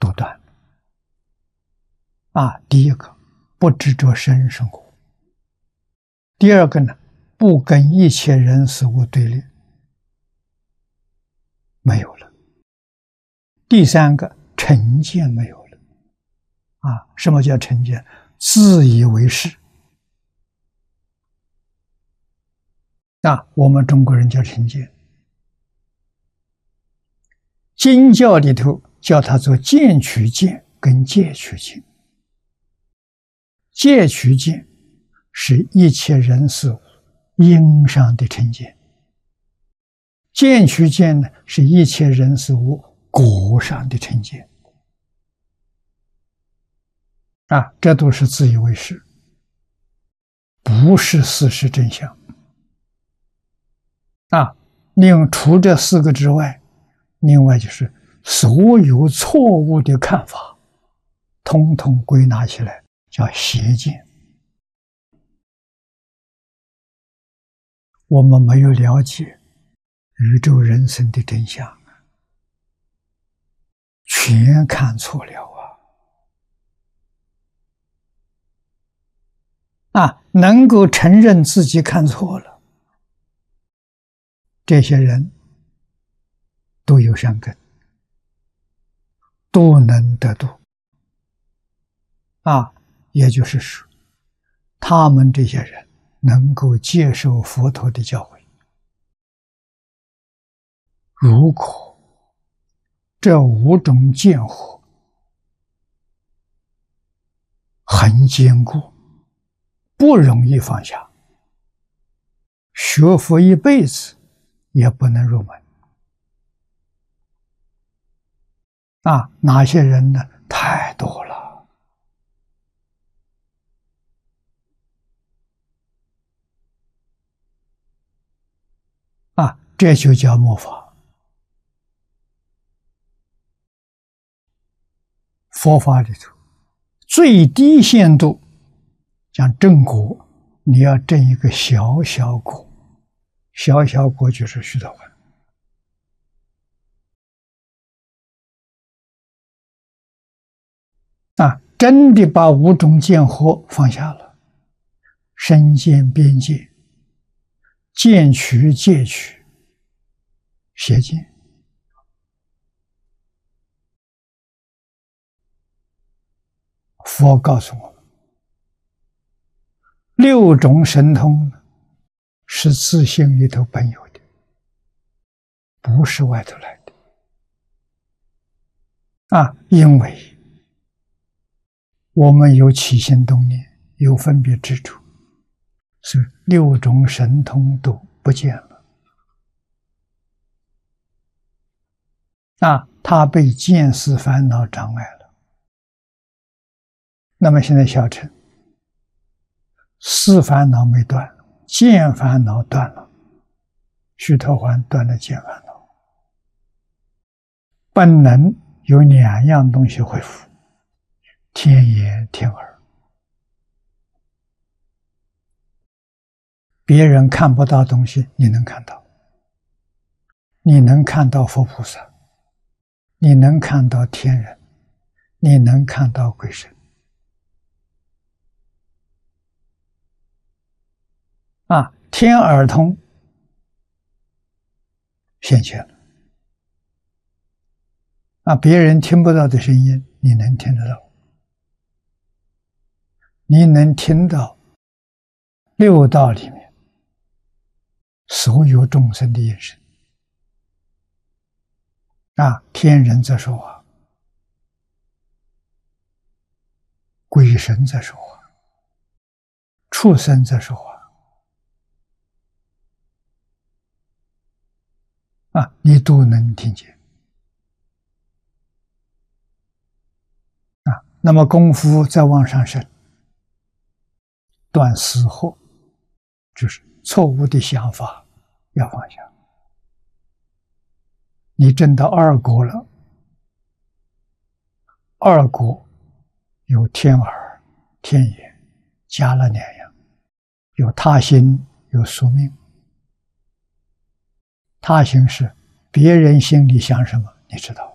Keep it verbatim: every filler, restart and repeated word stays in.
都断了。啊，第一个不执着生生活，第二个呢，不跟一切人事物对立，没有了。第三个成见没有了。啊，什么叫成见？自以为是。啊，我们中国人叫成见。经教里头叫它做见取见跟戒取见。戒取见是一切人事物因上的成见，见取见呢是一切人事物果上的成见。啊，这都是自以为是，不是事实真相。啊，另除这四个之外，另外就是所有错误的看法，统统归纳起来叫邪见。我们没有了解宇宙人生的真相，全看错了啊！啊，能够承认自己看错了，这些人都有善根，都能得度。啊，也就是说，他们这些人能够接受佛陀的教诲。如果这五种见惑很坚固，不容易放下，学佛一辈子也不能入门。啊，哪些人呢？太多了。啊，这就叫末法。佛法里头最低限度讲正果，你要证一个小小果，小小果就是须陀洹。啊，真的把五种见惑放下了，身见、边界、见取、戒取、邪见，佛告诉我们，六种神通是自性里头本有的，不是外头来的。啊，因为我们有起心动念，有分别执着，所以六种神通都不见了。啊，他被见思烦恼障碍了。那么现在小乘，思烦恼没断，见烦恼断了，须陀洹断了见烦恼，本能有两样东西恢复：天眼、天耳。别人看不到东西，你能看到。你能看到佛菩萨，你能看到天人，你能看到鬼神。啊，天耳通现前了。啊，别人听不到的声音，你能听得到。你能听到六道里面所有众生的音声。啊，天人在说话，鬼神在说话，畜生在说话。啊，你都能听见。啊，那么功夫再往上升，断私惑，就是错误的想法要放下。你证到二果了，二果有天耳、天眼，加了两样，有他心，有宿命。他心是别人心里想什么，你知道。